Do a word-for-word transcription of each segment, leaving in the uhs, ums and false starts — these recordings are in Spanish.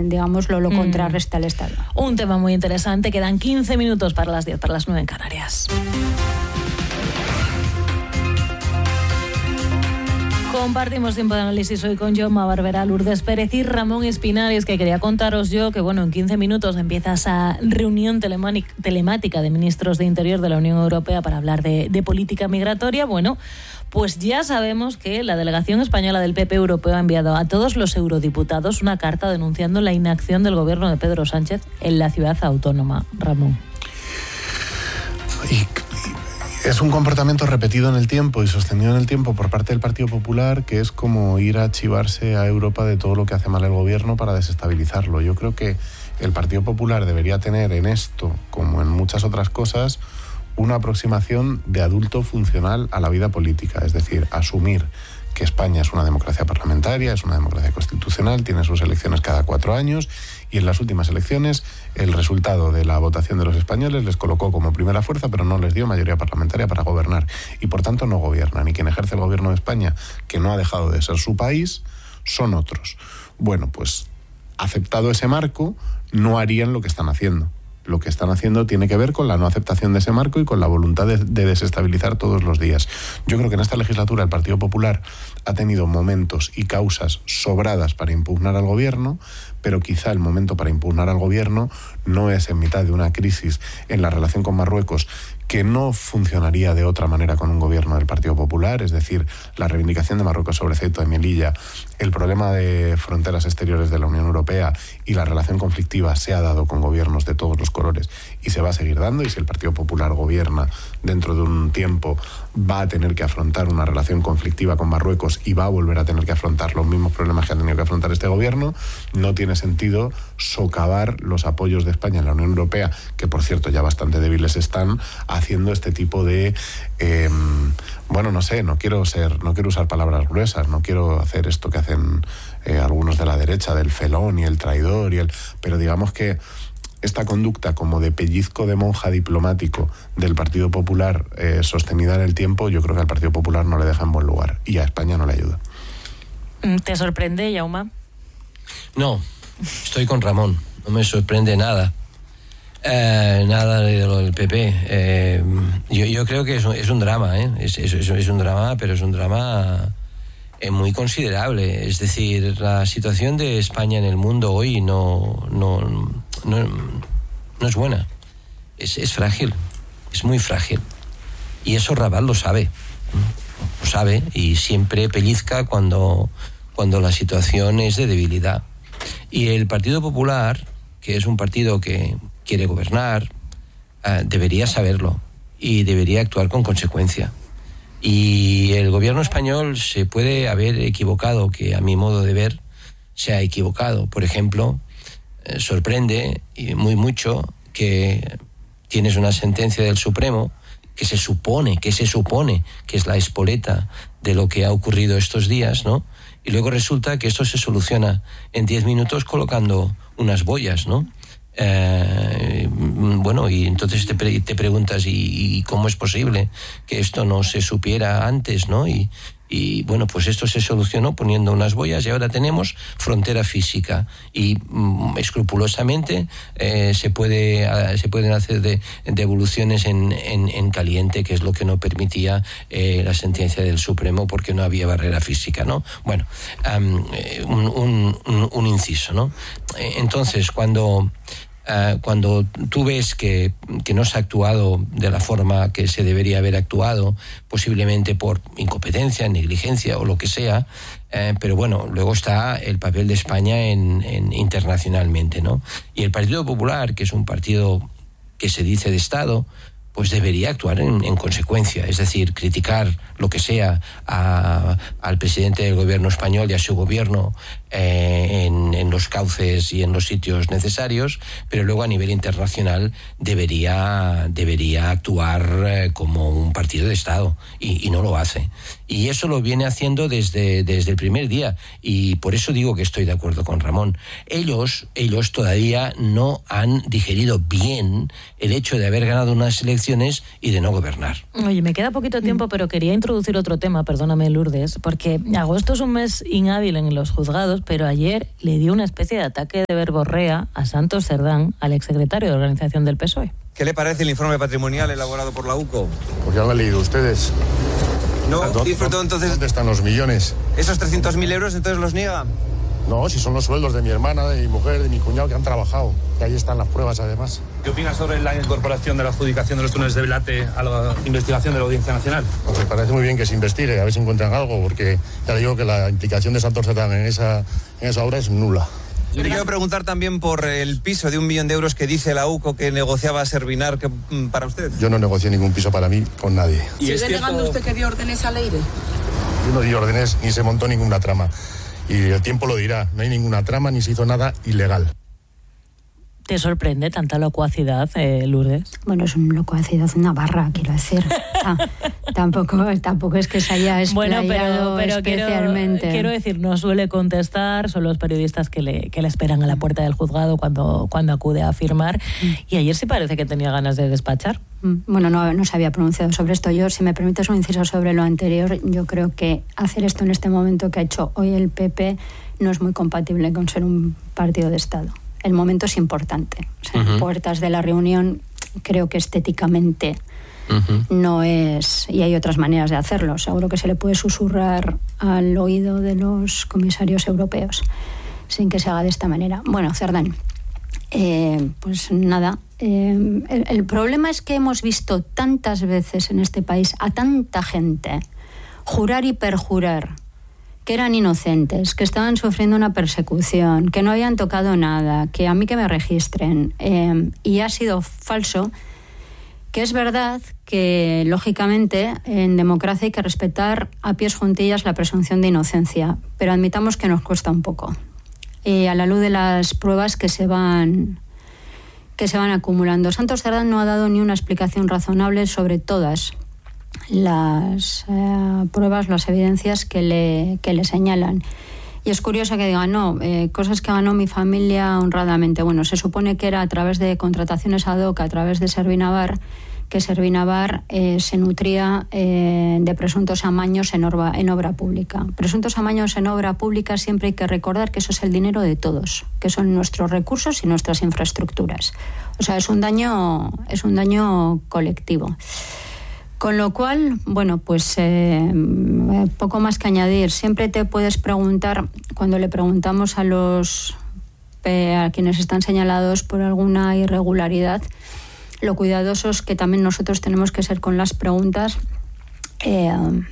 digamos, lo, lo contrarresta mm. el Estado. Un tema muy interesante. Quedan quince minutos para las diez, para las nueve en Canarias. Compartimos tiempo de análisis hoy con Jaume Barberá, Lourdes Pérez y Ramón Espinales, que quería contaros yo que, bueno, en quince minutos empieza esa reunión telemática de ministros de Interior de la Unión Europea para hablar de, de política migratoria. Bueno, pues ya sabemos que la delegación española del P P europeo ha enviado a todos los eurodiputados una carta denunciando la inacción del gobierno de Pedro Sánchez en la ciudad autónoma. Ramón. Y... Es un comportamiento repetido en el tiempo y sostenido en el tiempo por parte del Partido Popular, que es como ir a chivarse a Europa de todo lo que hace mal el gobierno para desestabilizarlo. Yo creo que el Partido Popular debería tener en esto, como en muchas otras cosas, una aproximación de adulto funcional a la vida política, es decir, asumir que España es una democracia parlamentaria, es una democracia constitucional, tiene sus elecciones cada cuatro años y en las últimas elecciones el resultado de la votación de los españoles les colocó como primera fuerza, pero no les dio mayoría parlamentaria para gobernar y por tanto no gobiernan. Y quien ejerce el gobierno de España, que no ha dejado de ser su país, son otros. Bueno, pues aceptado ese marco, no harían lo que están haciendo. Lo que están haciendo tiene que ver con la no aceptación de ese marco y con la voluntad de, de desestabilizar todos los días. Yo creo que en esta legislatura el Partido Popular ha tenido momentos y causas sobradas para impugnar al gobierno, pero quizá el momento para impugnar al gobierno no es en mitad de una crisis en la relación con Marruecos, que no funcionaría de otra manera con un gobierno del Partido Popular, es decir, la reivindicación de Marruecos sobre Ceuta y Melilla, el problema de fronteras exteriores de la Unión Europea y la relación conflictiva se ha dado con gobiernos de todos los colores y se va a seguir dando, y si el Partido Popular gobierna dentro de un tiempo va a tener que afrontar una relación conflictiva con Marruecos y va a volver a tener que afrontar los mismos problemas que ha tenido que afrontar este gobierno. No tiene sentido socavar los apoyos de España en la Unión Europea, que por cierto ya bastante débiles están, haciendo este tipo de eh, bueno, no sé, no quiero ser, no quiero usar palabras gruesas, no quiero hacer esto que hacen eh, algunos de la derecha, del felón y el traidor y el, pero digamos que esta conducta como de pellizco de monja diplomático del Partido Popular eh, sostenida en el tiempo, yo creo que al Partido Popular no le deja en buen lugar y a España no le ayuda. ¿Te sorprende, Jaume? No, estoy con Ramón, no me sorprende nada. Eh, nada de lo del P P. Eh, yo, yo creo que es un, es un drama, ¿eh? es, es, es un drama, pero es un drama eh, muy considerable. Es decir, la situación de España en el mundo hoy no, no, no, no es buena. Es, es frágil, es muy frágil. Y eso Rabat lo sabe, lo sabe y siempre pellizca cuando, cuando la situación es de debilidad. Y el Partido Popular, que es un partido que quiere gobernar, uh, debería saberlo y debería actuar con consecuencia. Y el gobierno español se puede haber equivocado, que a mi modo de ver se ha equivocado. Por ejemplo, eh, sorprende y muy mucho que tienes una sentencia del Supremo que se supone, que se supone que es la espoleta de lo que ha ocurrido estos días, ¿no? Y luego resulta que esto se soluciona en diez minutos colocando unas boyas, ¿no? Eh, bueno, y entonces te, pre- te preguntas ¿y, y cómo es posible que esto no se supiera antes, ¿no? Y, y bueno, pues esto se solucionó poniendo unas boyas y ahora tenemos frontera física y mm, escrupulosamente eh, se puede eh, se pueden hacer de, devoluciones en, en, en caliente, que es lo que no permitía eh, la sentencia del Supremo porque no había barrera física, ¿no? Bueno, um, un, un, un, un inciso, ¿no? Entonces, cuando Uh, cuando tú ves que, que no se ha actuado de la forma que se debería haber actuado, posiblemente por incompetencia, negligencia o lo que sea, uh, pero bueno, luego está el papel de España en, en internacionalmente, ¿no? Y el Partido Popular, que es un partido que se dice de Estado, pues debería actuar en, en consecuencia, es decir, criticar lo que sea a, al presidente del gobierno español y a su gobierno eh, en, en los cauces y en los sitios necesarios, pero luego a nivel internacional debería, debería actuar eh, como un partido de Estado y, y no lo hace. Y eso lo viene haciendo desde, desde el primer día y por eso digo que estoy de acuerdo con Ramón. Ellos, ellos todavía no han digerido bien el hecho de haber ganado unas elecciones elecciones y de no gobernar. Oye, me queda poquito tiempo, pero quería introducir otro tema, perdóname Lourdes, porque agosto es un mes inhábil en los juzgados, pero ayer le dio una especie de ataque de verborrea a Santos Cerdán, al exsecretario de organización del P S O E. ¿Qué le parece el informe patrimonial elaborado por la U C O? Pues ya lo han leído ustedes. ¿No disfrutó entonces? ¿Dónde están los millones? ¿Esos trescientos mil euros entonces los niega? No, si son los sueldos de mi hermana, de mi mujer, de mi cuñado que han trabajado. Que ahí están las pruebas, además. ¿Qué opinas sobre la incorporación de la adjudicación de los túneles de Velate a la investigación de la Audiencia Nacional? Pues me parece muy bien que se investigue, a ver si encuentran algo, porque ya digo que la implicación de Santos Cerdán en esa, en esa obra es nula. Yo le quiero preguntar también por el piso de un millón de euros que dice la U C O que negociaba Servinar que, para usted. Yo no negocié ningún piso para mí con nadie. ¿Y ¿Sigue negando usted que dio órdenes al aire? Yo no di órdenes ni se montó ninguna trama. Y el tiempo lo dirá, no hay ninguna trama ni se hizo nada ilegal. ¿Te sorprende tanta locuacidad, eh, Lourdes? Bueno, es una locuacidad, una barra, quiero decir. Ah, tampoco, tampoco es que se haya explayado bueno, pero, pero especialmente. Quiero, quiero decir, no suele contestar, son los periodistas que le, que le esperan a la puerta del juzgado cuando, cuando acude a firmar. Mm. Y ayer sí parece que tenía ganas de despachar. Mm. Bueno, no, no se había pronunciado sobre esto. Yo, si me permites un inciso sobre lo anterior, yo creo que hacer esto en este momento que ha hecho hoy el P P no es muy compatible con ser un partido de Estado. El momento es importante. O sea, uh-huh. Puertas de la reunión, creo que estéticamente uh-huh. no es... Y hay otras maneras de hacerlo. Seguro que se le puede susurrar al oído de los comisarios europeos sin que se haga de esta manera. Bueno, Cerdán, eh, pues nada. Eh, el, el problema es que hemos visto tantas veces en este país a tanta gente jurar y perjurar que eran inocentes, que estaban sufriendo una persecución, que no habían tocado nada, que a mí que me registren, eh, y ha sido falso, que es verdad que, lógicamente, en democracia hay que respetar a pies juntillas la presunción de inocencia, pero admitamos que nos cuesta un poco. Y a la luz de las pruebas que se van, que se van acumulando. Santos Cerdán no ha dado ni una explicación razonable sobre todas las eh, pruebas, las evidencias que le, que le señalan. Y es curioso que digan, no, eh, cosas que ganó mi familia honradamente. Bueno, se supone que era a través de contrataciones ad hoc, a través de Servinavar, que Servinavar eh, se nutría eh, de presuntos amaños en obra, en obra pública. Presuntos amaños en obra pública, siempre hay que recordar que eso es el dinero de todos, que son nuestros recursos y nuestras infraestructuras. O sea, es un daño, es un daño colectivo. Con lo cual, bueno, pues eh, poco más que añadir. Siempre te puedes preguntar, cuando le preguntamos a los eh, a quienes están señalados por alguna irregularidad, lo cuidadosos que también nosotros tenemos que ser con las preguntas eh,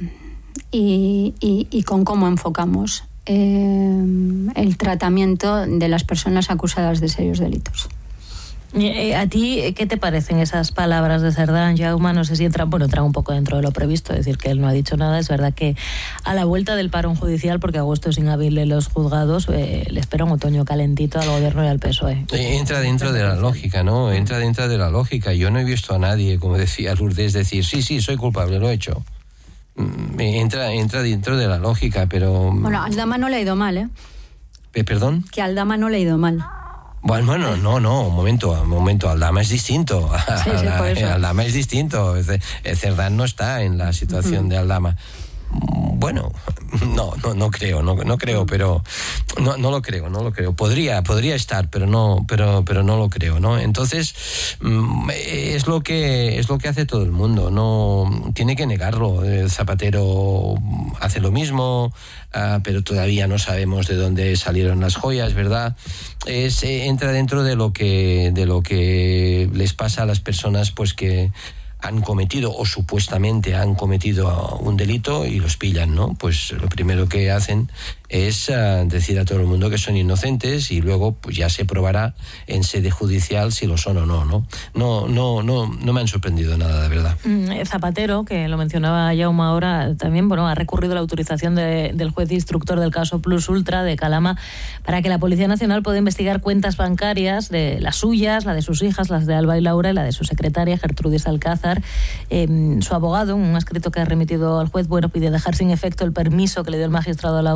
y, y, y con cómo enfocamos eh, el tratamiento de las personas acusadas de serios delitos. ¿A ti qué te parecen esas palabras de Cerdán, Jaume? No sé si entran, bueno, entran un poco dentro de lo previsto, es decir, que él no ha dicho nada. Es verdad que a la vuelta del parón judicial, porque agosto es inhábil en los juzgados, eh, le espera un otoño calentito al gobierno y al P S O E. Entra dentro de la lógica, ¿no? Entra dentro de la lógica. Yo no he visto a nadie, como decía Lourdes, decir, sí, sí, soy culpable, lo he hecho. Entra, entra dentro de la lógica, pero... Bueno, a Aldama no le ha ido mal, ¿eh? ¿Perdón? Que a Aldama no le ha ido mal. Bueno, bueno, no, no, un momento, un momento, Aldama es distinto. Sí, sí, por eso. Aldama es distinto. Cerdán no está en la situación uh-huh. de Aldama. Bueno, no, no, no creo, no, no creo, pero no, no lo creo, no lo creo. Podría, podría estar, pero no, pero, pero no lo creo, ¿no? Entonces es lo que es lo que hace todo el mundo, no tiene que negarlo. Zapatero hace lo mismo, uh, pero todavía no sabemos de dónde salieron las joyas, ¿verdad? Es eh, entra dentro de lo que de lo que les pasa a las personas, pues que han cometido o supuestamente han cometido un delito y los pillan, ¿no? Pues lo primero que hacen es uh, decir a todo el mundo que son inocentes y luego pues ya se probará en sede judicial si lo son o no, ¿no? No, no, no, no me han sorprendido nada, de verdad. Zapatero, que lo mencionaba Jaume ahora, también, bueno, ha recurrido a la autorización de, del juez instructor del caso Plus Ultra de Calama para que la Policía Nacional pueda investigar cuentas bancarias, de las suyas, la de sus hijas, las de Alba y Laura, y la de su secretaria, Gertrudis Alcázar. Eh, su abogado, un escrito que ha remitido al juez, bueno, pide dejar sin efecto el permiso que le dio el magistrado a la U D E P para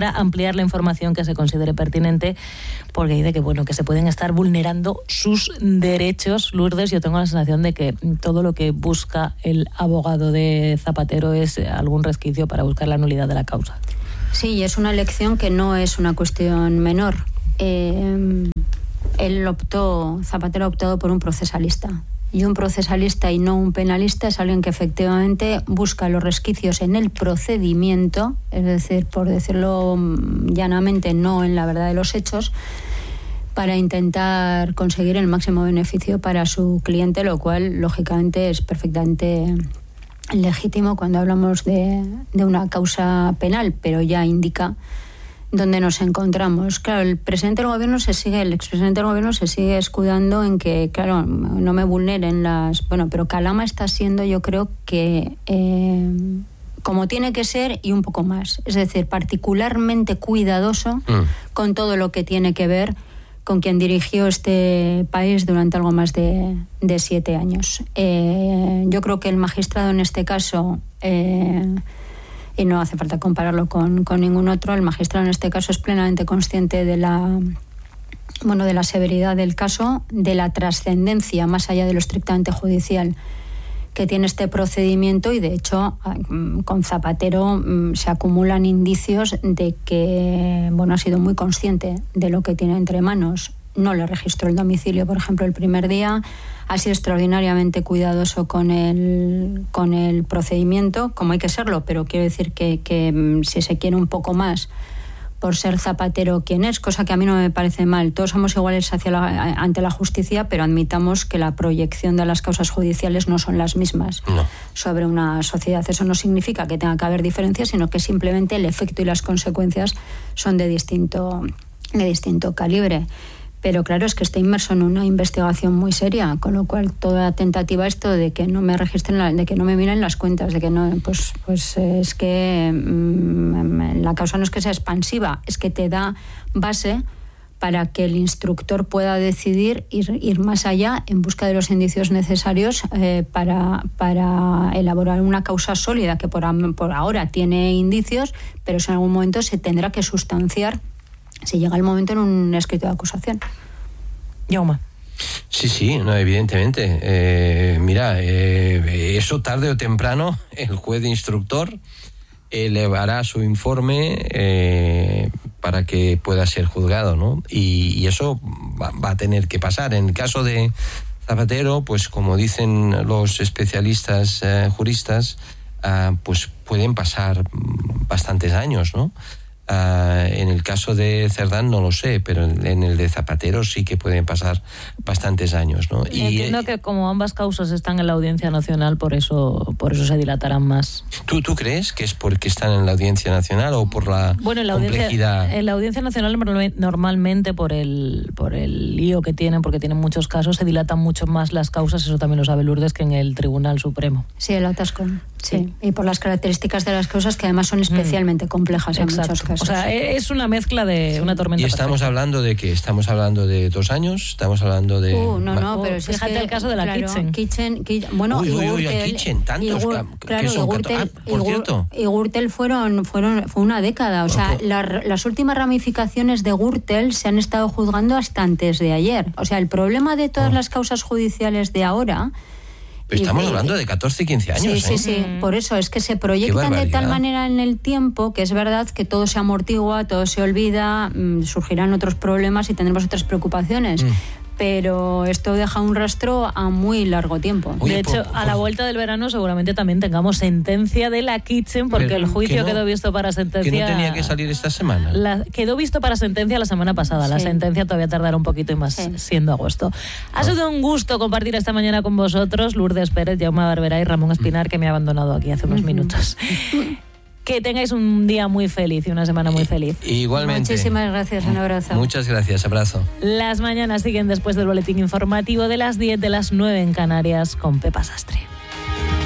para ampliar la información que se considere pertinente, porque dice que, bueno, que se pueden estar vulnerando sus derechos. Lourdes, yo tengo la sensación de que todo lo que busca el abogado de Zapatero es algún resquicio para buscar la nulidad de la causa. Sí, y es una elección que no es una cuestión menor. Eh, él optó, Zapatero ha optado por un procesalista. Y un procesalista y no un penalista es alguien que efectivamente busca los resquicios en el procedimiento, es decir, por decirlo llanamente, no en la verdad de los hechos, para intentar conseguir el máximo beneficio para su cliente, lo cual, lógicamente, es perfectamente legítimo cuando hablamos de, de una causa penal, pero ya indica dónde nos encontramos. Claro, el presidente del gobierno se sigue, el expresidente del gobierno se sigue escudando en que, claro, no me vulneren las... Bueno, pero Calama está siendo, yo creo que eh, como tiene que ser y un poco más. Es decir, particularmente cuidadoso mm. con todo lo que tiene que ver con quien dirigió este país durante algo más de, de siete años. Eh, yo creo que el magistrado en este caso... Eh, y no hace falta compararlo con, con ningún otro, el magistrado en este caso es plenamente consciente de la, bueno, de la severidad del caso, de la trascendencia más allá de lo estrictamente judicial que tiene este procedimiento, y de hecho con Zapatero se acumulan indicios de que, bueno, ha sido muy consciente de lo que tiene entre manos. No le registró el domicilio, por ejemplo, el primer día. Ha sido extraordinariamente cuidadoso con el, con el procedimiento, como hay que serlo, pero quiero decir que, que si se quiere un poco más por ser Zapatero quien es, cosa que a mí no me parece mal. Todos somos iguales hacia la, ante la justicia, pero admitamos que la proyección de las causas judiciales no son las mismas no. sobre una sociedad. Eso no significa que tenga que haber diferencias, sino que simplemente el efecto y las consecuencias son de distinto, de distinto calibre. Pero claro, es que está inmerso en una investigación muy seria, con lo cual toda tentativa esto de que no me registren, la, de que no me miren las cuentas, de que no, pues, pues es que mmm, la causa no es que sea expansiva, es que te da base para que el instructor pueda decidir ir, ir más allá en busca de los indicios necesarios eh, para, para elaborar una causa sólida, que por, por ahora tiene indicios, pero en algún momento se tendrá que sustanciar si llega el momento en un escrito de acusación. Jaume. Sí, sí, no, evidentemente. Eh, mira, eh, eso tarde o temprano el juez instructor elevará su informe eh, para que pueda ser juzgado, ¿no? Y, y eso va, va a tener que pasar. En el caso de Zapatero, pues como dicen los especialistas eh, juristas, uh, pues pueden pasar bastantes años, ¿no? Uh, en el caso de Cerdán no lo sé, pero en el de Zapatero sí que pueden pasar bastantes años, ¿no? Y entiendo eh, que como ambas causas están en la Audiencia Nacional, por eso por eso se dilatarán más. ¿Tú, tú crees que es porque están en la Audiencia Nacional o por la bueno, en la complejidad? Audiencia, en la Audiencia Nacional normalmente por el por el lío que tienen, porque tienen muchos casos, se dilatan mucho más las causas, eso también lo sabe Lourdes, que en el Tribunal Supremo. Sí, el atasco. Sí. sí. Y por las características de las causas que además son especialmente mm. complejas en Exacto. muchos casos. O sea, es una mezcla de una tormenta. Y estamos perfecta. hablando de que estamos hablando de dos años, estamos hablando de. Uh, no, no, pero oh, es fíjate que, el caso de la claro, Kitchen. Kitchen, Kitchen bueno, uy, y uy, Gürtel, uy, Kitchen, tantos, y Gur, que claro, son y Gürtel, ah, por y cierto. Y Gürtel fueron, fueron, fue una década. O sea, oh, la, las últimas ramificaciones de Gürtel se han estado juzgando hasta antes de ayer. O sea, el problema de todas oh. las causas judiciales de ahora. Estamos y, hablando de catorce, quince años. Sí, ¿eh? sí, sí. Por eso es que se proyectan de tal manera en el tiempo que es verdad que todo se amortigua, todo se olvida, mmm, surgirán otros problemas y tendremos otras preocupaciones. Mm. Pero esto deja un rastro a muy largo tiempo. Oye, de hecho, por, por, a la vuelta del verano seguramente también tengamos sentencia de la Kitchen, porque Pero, el juicio no, quedó visto para sentencia... ¿Que no tenía que salir esta semana? La, quedó visto para sentencia la semana pasada. Sí. La sentencia todavía tardará un poquito y más sí. siendo agosto. Ha oh. sido un gusto compartir esta mañana con vosotros, Lourdes Pérez, Jaume Barberá y Ramón Espinar, que me ha abandonado aquí hace unos uh-huh. minutos. Que tengáis un día muy feliz y una semana muy feliz. Igualmente. Muchísimas gracias, un abrazo. Muchas gracias, abrazo. Las mañanas siguen después del boletín informativo de las diez, de las nueve en Canarias, con Pepa Sastre.